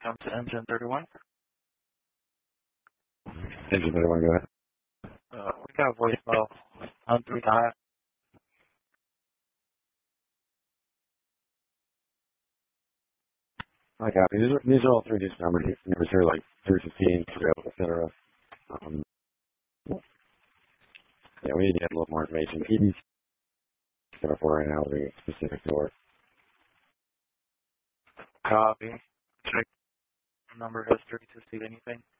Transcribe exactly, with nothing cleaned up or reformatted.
Welcome to Engine thirty-one. Engine thirty-one, go ahead. Uh, we got a voicemail on three dot. I copy. These are, these are all three digit numbers, numbers here, like three fifteen, et cetera. Um, yeah, we need to get a little more information. P D seven four right now is a specific door. Copy. Check number history to see anything.